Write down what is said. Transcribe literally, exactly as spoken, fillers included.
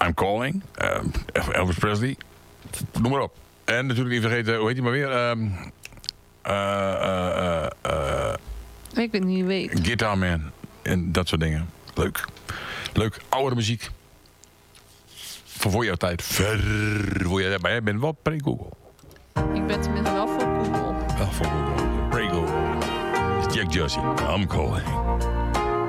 I'm Calling. Uh, Elvis Presley. Noem maar op. En natuurlijk niet vergeten, hoe heet hij maar weer? Um, uh, uh, uh, uh, Ik weet niet wie weet. Guitar Man. En dat soort dingen. Leuk. Leuk. Oude muziek. Voor voor jouw tijd. Ver voor jij. Maar jij bent wel pre-Google. Ik ben tenminste wel voor Google. Wel voor Google. Pre-Google. Jack Jersey. I'm Calling.